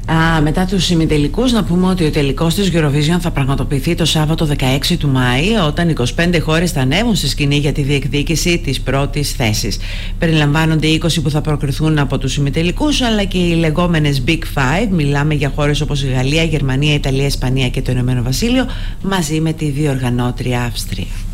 Μετά τους ημιτελικούς, να πούμε ότι ο τελικός της Eurovision θα πραγματοποιηθεί το Σάββατο 16 του Μάη, όταν 25 χώρες θα ανέβουν στη σκηνή για τη διεκδίκηση της πρώτης θέσης. Περιλαμβάνονται 20 που θα προκριθούν από τους ημιτελικούς, αλλά και οι λεγόμενες Big Five. Μιλάμε για χώρες όπως η Γαλλία, η Γερμανία, η Ιταλία, η Ισπανία και το Ηνωμένο Βασίλειο, μαζί με τη διοργανώτρια Αυστρία.